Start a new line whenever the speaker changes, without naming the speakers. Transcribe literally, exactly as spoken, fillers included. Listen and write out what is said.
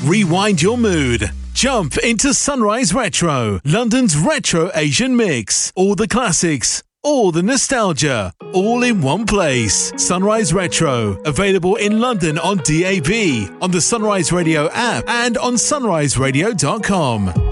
Rewind your mood. Jump into Sunrise Retro, London's retro Asian mix. All the classics, all the nostalgia, all in one place. Sunrise Retro, available in London on D A B, on the Sunrise Radio app and on sunrise radio dot com.